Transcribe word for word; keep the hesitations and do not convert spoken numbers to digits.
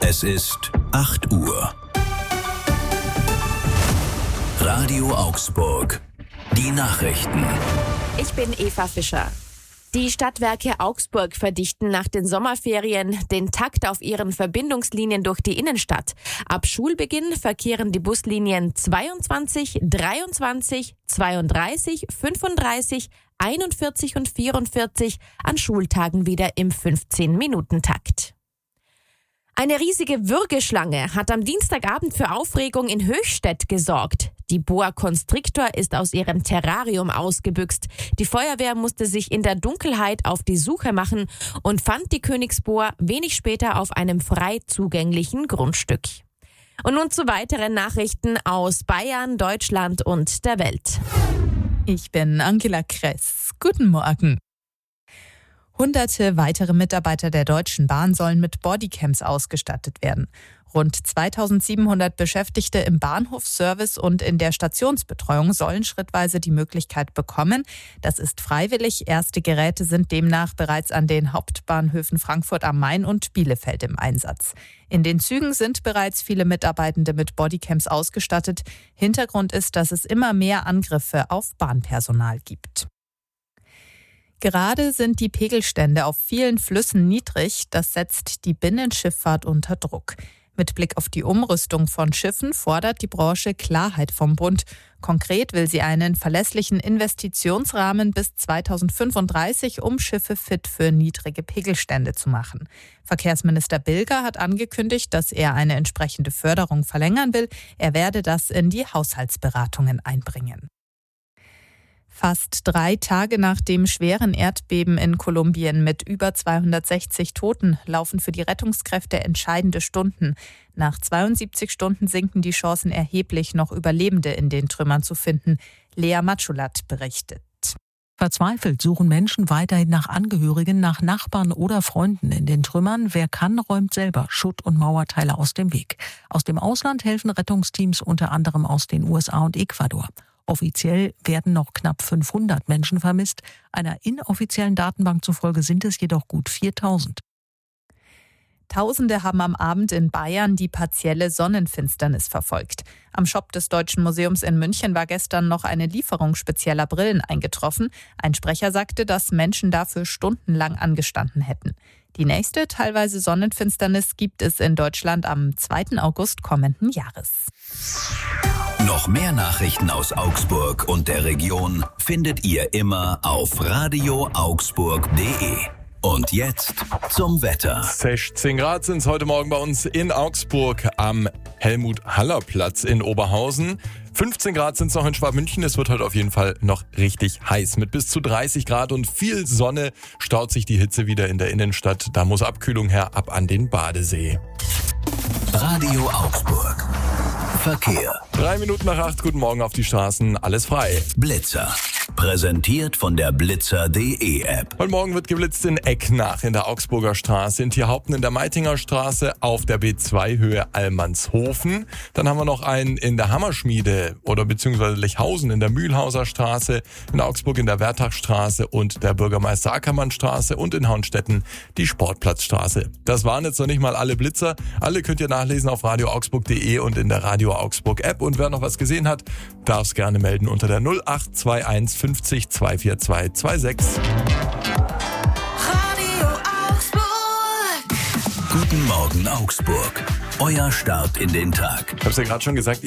Es ist acht Uhr. Radio Augsburg. Die Nachrichten. Ich bin Eva Fischer. Die Stadtwerke Augsburg verdichten nach den Sommerferien den Takt auf ihren Verbindungslinien durch die Innenstadt. Ab Schulbeginn verkehren die Buslinien zweiundzwanzig, dreiundzwanzig, zweiunddreißig, fünfunddreißig, einundvierzig und vierundvierzig an Schultagen wieder im fünfzehn-Minuten-Takt. Eine riesige Würgeschlange hat am Dienstagabend für Aufregung in Höchstädt gesorgt. Die Boa Constrictor ist aus ihrem Terrarium ausgebüxt. Die Feuerwehr musste sich in der Dunkelheit auf die Suche machen und fand die Königsboa wenig später auf einem frei zugänglichen Grundstück. Und nun zu weiteren Nachrichten aus Bayern, Deutschland und der Welt. Ich bin Angela Kress. Guten Morgen. Hunderte weitere Mitarbeiter der Deutschen Bahn sollen mit Bodycams ausgestattet werden. Rund zweitausendsiebenhundert Beschäftigte im Bahnhofsservice und in der Stationsbetreuung sollen schrittweise die Möglichkeit bekommen. Das ist freiwillig. Erste Geräte sind demnach bereits an den Hauptbahnhöfen Frankfurt am Main und Bielefeld im Einsatz. In den Zügen sind bereits viele Mitarbeitende mit Bodycams ausgestattet. Hintergrund ist, dass es immer mehr Angriffe auf Bahnpersonal gibt. Gerade sind die Pegelstände auf vielen Flüssen niedrig. Das setzt die Binnenschifffahrt unter Druck. Mit Blick auf die Umrüstung von Schiffen fordert die Branche Klarheit vom Bund. Konkret will sie einen verlässlichen Investitionsrahmen bis zweitausendfünfunddreißig, um Schiffe fit für niedrige Pegelstände zu machen. Verkehrsminister Bilger hat angekündigt, dass er eine entsprechende Förderung verlängern will. Er werde das in die Haushaltsberatungen einbringen. Fast drei Tage nach dem schweren Erdbeben in Kolumbien mit über zweihundertsechzig Toten laufen für die Rettungskräfte entscheidende Stunden. Nach zweiundsiebzig Stunden sinken die Chancen erheblich, noch Überlebende in den Trümmern zu finden. Lea Matschulat berichtet. Verzweifelt suchen Menschen weiterhin nach Angehörigen, nach Nachbarn oder Freunden in den Trümmern. Wer kann, räumt selber Schutt- und Mauerteile aus dem Weg. Aus dem Ausland helfen Rettungsteams unter anderem aus den U S A und Ecuador. Offiziell werden noch knapp fünfhundert Menschen vermisst. Einer inoffiziellen Datenbank zufolge sind es jedoch gut viertausend. Tausende haben am Abend in Bayern die partielle Sonnenfinsternis verfolgt. Am Shop des Deutschen Museums in München war gestern noch eine Lieferung spezieller Brillen eingetroffen. Ein Sprecher sagte, dass Menschen dafür stundenlang angestanden hätten. Die nächste teilweise Sonnenfinsternis gibt es in Deutschland am zweiten August kommenden Jahres. Noch mehr Nachrichten aus Augsburg und der Region findet ihr immer auf radio augsburg punkt de. Und jetzt zum Wetter. sechzehn Grad sind es heute Morgen bei uns in Augsburg am Helmut-Haller-Platz in Oberhausen. fünfzehn Grad sind es noch in Schwabmünchen. Es wird heute auf jeden Fall noch richtig heiß. Mit bis zu dreißig Grad und viel Sonne staut sich die Hitze wieder in der Innenstadt. Da muss Abkühlung her, ab an den Badesee. Radio Augsburg. Verkehr. Drei Minuten nach acht, guten Morgen auf die Straßen, alles frei. Blitzer. Präsentiert von der blitzer punkt de App. Heute Morgen wird geblitzt in Ecknach in der Augsburger Straße, in Tierhaupten in der Meitinger Straße, auf der B zwei Höhe Allmannshofen. Dann haben wir noch einen in der Hammerschmiede oder beziehungsweise Lechhausen in der Mühlhauser Straße, in Augsburg in der Wertachstraße und der Bürgermeister Ackermann Straße und in Hauenstetten die Sportplatzstraße. Das waren jetzt noch nicht mal alle Blitzer. Alle könnt ihr nachlesen auf radio augsburg punkt de und in der Radio Augsburg App. Und wer noch was gesehen hat, darf es gerne melden unter der null acht zwei eins fünfzig zwei vier zwei zwei sechs. Radio Augsburg. Guten Morgen Augsburg. Euer Start in den Tag. Ich habe es ja gerade schon gesagt,